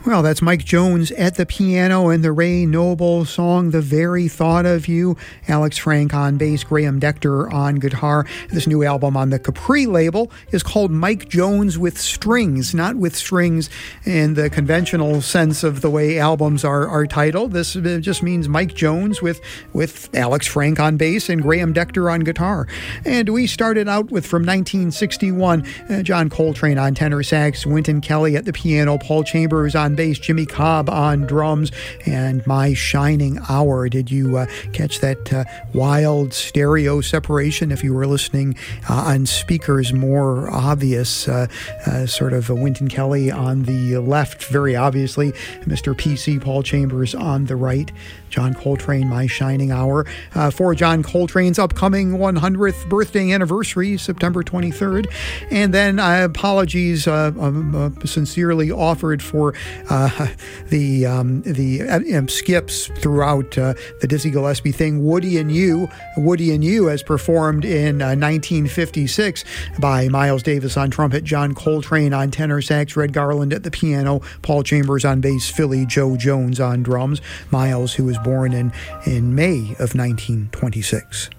Well, that's Mike Jones at the piano and the Ray Noble song, The Very Thought of You. Alex Frank on bass, Graham Decter on guitar. This new album on the Capri label is called Mike Jones with Strings, not with strings in the conventional sense of the way albums are titled. This just means Mike Jones with Alex Frank on bass and Graham Decter on guitar. And we started out with, from 1961, John Coltrane on tenor sax, Wynton Kelly at the piano, Paul Chambers on bass, Jimmy Cobb on drums, and My Shining Hour. Did you catch that wild stereo separation? If you were listening on speakers, more obvious, sort of Wynton Kelly on the left, very obviously, Mr. PC, Paul Chambers on the right, John Coltrane, My Shining Hour. For John Coltrane's upcoming 100th birthday anniversary, September 23rd. And then apologies sincerely offered for the skips throughout the Dizzy Gillespie thing. Woody and You, as performed in 1956 by Miles Davis on trumpet, John Coltrane on tenor sax, Red Garland at the piano, Paul Chambers on bass, Philly Joe Jones on drums. Miles, who was born in May of 1926.